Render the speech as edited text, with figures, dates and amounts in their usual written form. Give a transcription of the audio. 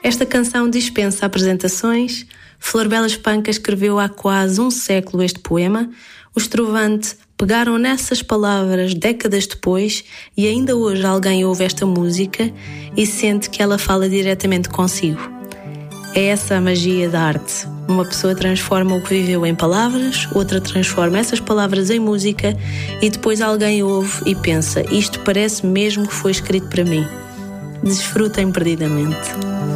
Esta canção dispensa apresentações. Florbela Espanca escreveu há quase um século este poema. Os Trovante pegaram nessas palavras décadas depois e ainda hoje alguém ouve esta música e sente que ela fala diretamente consigo. É essa a magia da arte. Uma pessoa transforma o que viveu em palavras, outra transforma essas palavras em música e depois alguém ouve e pensa: isto parece mesmo que foi escrito para mim. Desfrutem perdidamente.